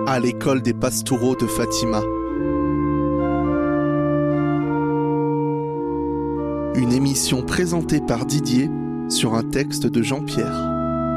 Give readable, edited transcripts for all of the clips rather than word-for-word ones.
à l'école des Pastoureaux de Fatima. Une émission présentée par Didier sur un texte de Jean-Pierre.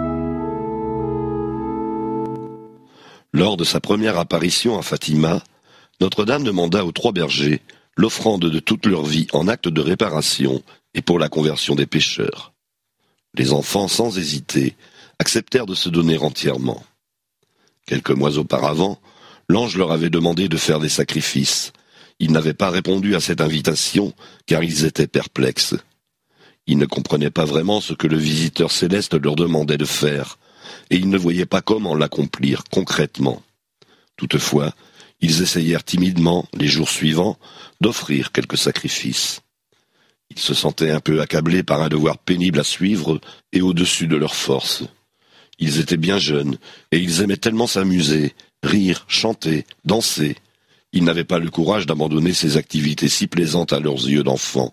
Lors de sa première apparition à Fatima, Notre-Dame demanda aux 3 bergers l'offrande de toute leur vie en acte de réparation et pour la conversion des pécheurs. Les enfants, sans hésiter, acceptèrent de se donner entièrement. Quelques mois auparavant, l'ange leur avait demandé de faire des sacrifices. Ils n'avaient pas répondu à cette invitation, car ils étaient perplexes. Ils ne comprenaient pas vraiment ce que le visiteur céleste leur demandait de faire, et ils ne voyaient pas comment l'accomplir concrètement. Toutefois, ils essayèrent timidement, les jours suivants, d'offrir quelques sacrifices. Ils se sentaient un peu accablés par un devoir pénible à suivre et au-dessus de leurs forces. Ils étaient bien jeunes, et ils aimaient tellement s'amuser, rire, chanter, danser. Ils n'avaient pas le courage d'abandonner ces activités si plaisantes à leurs yeux d'enfants.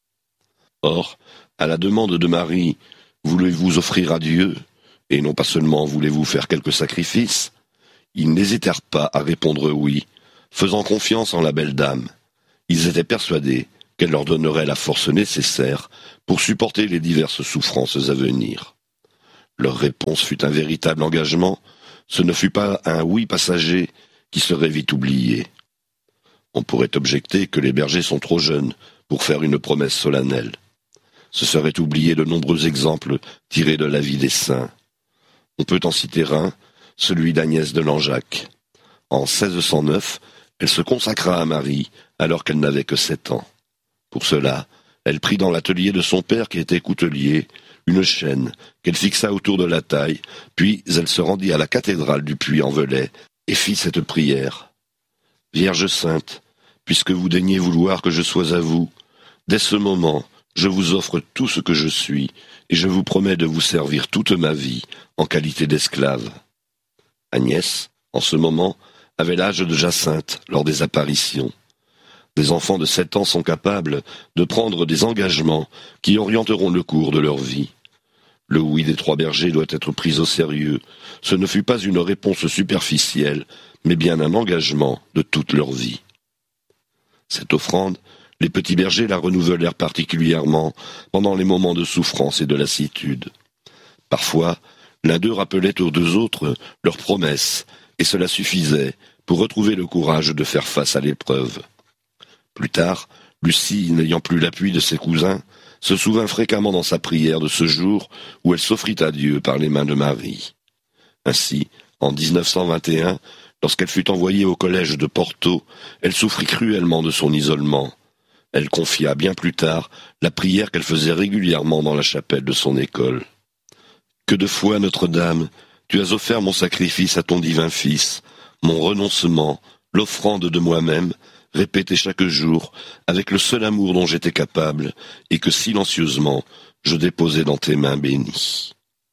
Or, à la demande de Marie, « Voulez-vous offrir à Dieu ?» et non pas seulement « Voulez-vous faire quelques sacrifices ?» ils n'hésitèrent pas à répondre oui, faisant confiance en la belle dame. Ils étaient persuadés qu'elle leur donnerait la force nécessaire pour supporter les diverses souffrances à venir. Leur réponse fut un véritable engagement, ce ne fut pas un oui passager qui serait vite oublié. On pourrait objecter que les bergers sont trop jeunes pour faire une promesse solennelle. Ce serait oublier de nombreux exemples tirés de la vie des saints. On peut en citer un, celui d'Agnès de Langeac. En 1609, elle se consacra à Marie alors qu'elle n'avait que 7 ans. Pour cela, elle prit dans l'atelier de son père qui était coutelier une chaîne qu'elle fixa autour de la taille, puis elle se rendit à la cathédrale du Puy-en-Velay et fit cette prière. « Vierge sainte, puisque vous daignez vouloir que je sois à vous, dès ce moment, je vous offre tout ce que je suis, et je vous promets de vous servir toute ma vie en qualité d'esclave. » Agnès, en ce moment, avait l'âge de Jacinthe lors des apparitions. Des enfants de 7 ans sont capables de prendre des engagements qui orienteront le cours de leur vie. Le oui des 3 bergers doit être pris au sérieux. Ce ne fut pas une réponse superficielle, mais bien un engagement de toute leur vie. Cette offrande, les petits bergers la renouvelèrent particulièrement pendant les moments de souffrance et de lassitude. Parfois, l'un d'eux rappelait aux 2 autres leurs promesses, et cela suffisait pour retrouver le courage de faire face à l'épreuve. Plus tard, Lucie, n'ayant plus l'appui de ses cousins, se souvint fréquemment dans sa prière de ce jour où elle s'offrit à Dieu par les mains de Marie. Ainsi, en 1921, lorsqu'elle fut envoyée au collège de Porto, elle souffrit cruellement de son isolement. Elle confia bien plus tard la prière qu'elle faisait régulièrement dans la chapelle de son école. « Que de fois, Notre-Dame, tu as offert mon sacrifice à ton divin Fils, mon renoncement, l'offrande de moi-même, répétée chaque jour, avec le seul amour dont j'étais capable, et que silencieusement je déposais dans tes mains bénies. »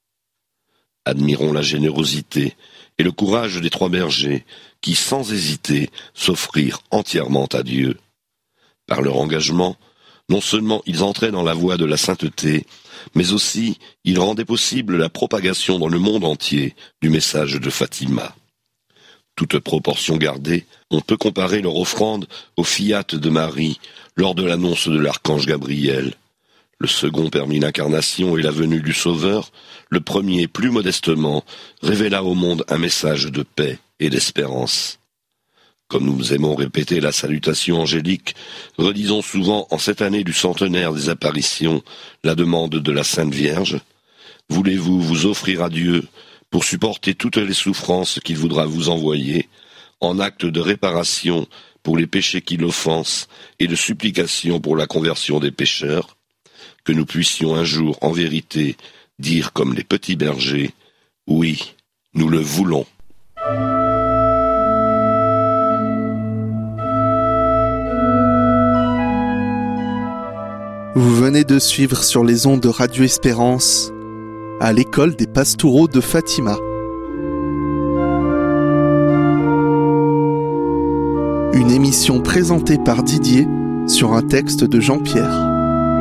Admirons la générosité et le courage des 3 bergers qui, sans hésiter, s'offrirent entièrement à Dieu. Par leur engagement, non seulement ils entraient dans la voie de la sainteté, mais aussi ils rendaient possible la propagation dans le monde entier du message de Fatima. Toute proportion gardée, on peut comparer leur offrande au fiat de Marie lors de l'annonce de l'archange Gabriel. Le second permit l'incarnation et la venue du Sauveur, le premier, plus modestement, révéla au monde un message de paix et d'espérance. Comme nous aimons répéter la salutation angélique, redisons souvent en cette année du centenaire des apparitions la demande de la Sainte Vierge. Voulez-vous vous offrir à Dieu pour supporter toutes les souffrances qu'il voudra vous envoyer, en acte de réparation pour les péchés qui l'offensent et de supplication pour la conversion des pécheurs, que nous puissions un jour, en vérité, dire comme les petits bergers, « Oui, nous le voulons ». Vous venez de suivre sur les ondes de Radio Espérance à l'école des Pastoureaux de Fatima. Une émission présentée par Didier sur un texte de Jean-Pierre.